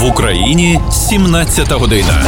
В Україні 17 година.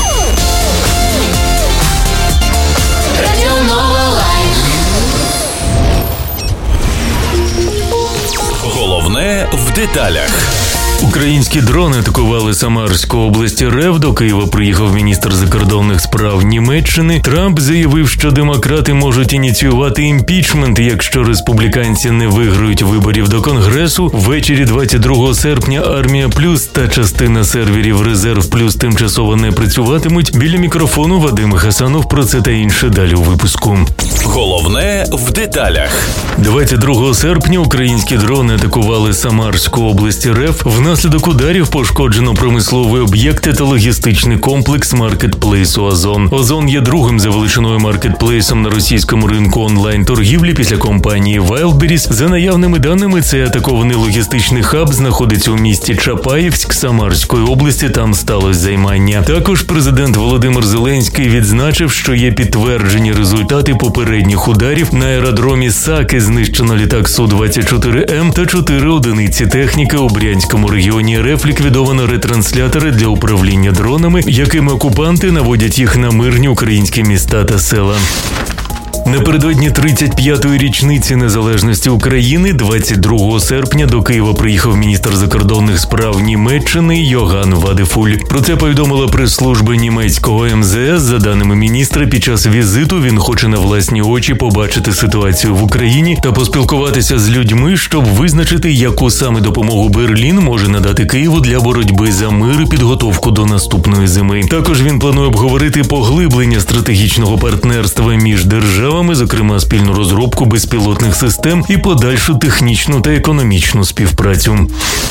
Головне в деталях. Українські дрони атакували Самарську область РФ. До Києва приїхав міністр закордонних справ Німеччини. Трамп заявив, що демократи можуть ініціювати імпічмент, якщо республіканці не виграють виборів до Конгресу. Ввечері 22 серпня Армія Плюс та частина серверів Резерв Плюс тимчасово не працюватимуть. Біля мікрофону Вадим Хасанов. Про це та інше далі у випуску. Головне в деталях. 22 серпня українські дрони атакували Самарську область РФ. Внаслідок ударів пошкоджено промислові об'єкти та логістичний комплекс маркетплейсу «Озон». «Озон» є другим за величиною маркетплейсом на російському ринку онлайн-торгівлі після компанії Wildberries. За наявними даними, цей атакований логістичний хаб знаходиться у місті Чапаєвськ Самарської області, там сталося займання. Також президент Володимир Зеленський відзначив, що є підтверджені результати попередніх ударів. На аеродромі Саки знищено літак Су-24М та 4 одиниці техніки. У Брянському регіоні РФ ліквідовано ретранслятори для управління дронами, якими окупанти наводять їх на мирні українські міста та села. Напередодні 35-ї річниці незалежності України 22 серпня до Києва приїхав міністр закордонних справ Німеччини Йоган Вадефуль. Про це повідомила прес-служба німецького МЗС. За даними міністра, під час візиту він хоче на власні очі побачити ситуацію в Україні та поспілкуватися з людьми, щоб визначити, яку саме допомогу Берлін може надати Києву для боротьби за мир і підготовку до наступної зими. Також він планує обговорити поглиблення стратегічного партнерства між державами, зокрема спільну розробку безпілотних систем і подальшу технічну та економічну співпрацю.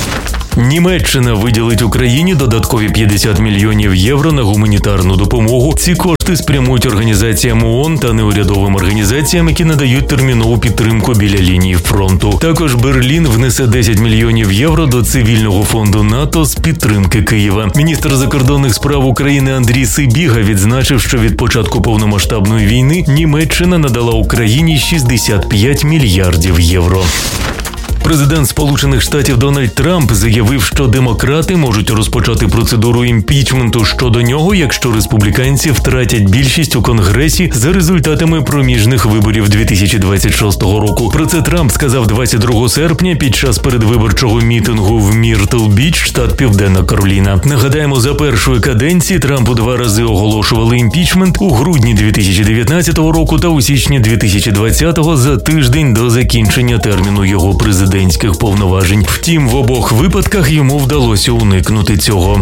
Німеччина виділить Україні додаткові 50 мільйонів євро на гуманітарну допомогу. Ці кошти спрямують організаціям ООН та неурядовим організаціям, які надають термінову підтримку біля лінії фронту. Також Берлін внесе 10 мільйонів євро до цивільного фонду НАТО з підтримки Києва. Міністр закордонних справ України Андрій Сибіга відзначив, що від початку повномасштабної війни Німеччина надала Україні 65 мільярдів євро. Президент Сполучених Штатів Дональд Трамп заявив, що демократи можуть розпочати процедуру імпічменту щодо нього, якщо республіканці втратять більшість у Конгресі за результатами проміжних виборів 2026 року. Про це Трамп сказав 22 серпня під час передвиборчого мітингу в Міртл-Біч, штат Південна Кароліна. Нагадаємо, за першої каденції Трампу 2 рази оголошували імпічмент у грудні 2019 року та у січні 2020 за тиждень до закінчення терміну його президентських повноважень. Втім, в обох випадках йому вдалося уникнути цього.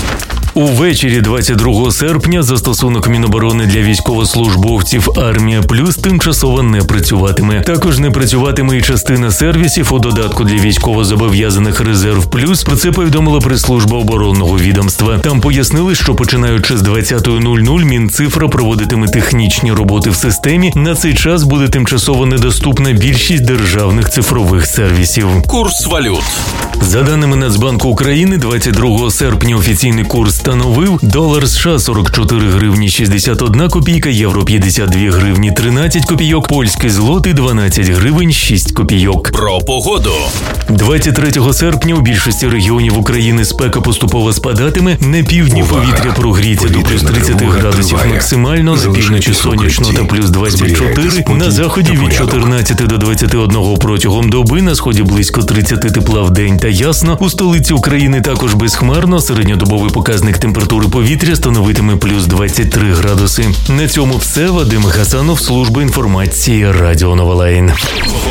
Увечері 22 серпня застосунок Міноборони для військовослужбовців «Армія Плюс» тимчасово не працюватиме. Також не працюватиме і частина сервісів у додатку для військовозобов'язаних «Резерв Плюс». Про це повідомила прес-служба оборонного відомства. Там пояснили, що починаючи з 20.00 Мінцифра проводитиме технічні роботи в системі. На цей час буде тимчасово недоступна більшість державних цифрових сервісів. Курс валют. За даними Нацбанку України, 22 серпня офіційний курс становив долар США 44 гривні 61 копійка, євро 52 гривні 13 копійок, польський злотий 12 гривень 6 копійок. Про погоду. 23 серпня у більшості регіонів України спека поступово спадатиме. На півдні повітря прогріється до плюс 30 градусів максимально, на півночі сонячно та плюс 24, на заході від 14 до 21 протягом доби, на сході близько 30 тепла в день та ясно. У столиці України також безхмарно, середньодобовий показник температури повітря становитиме плюс 23 градуси. На цьому все. Вадим Хасанов, служба інформації Радіо Новолайн.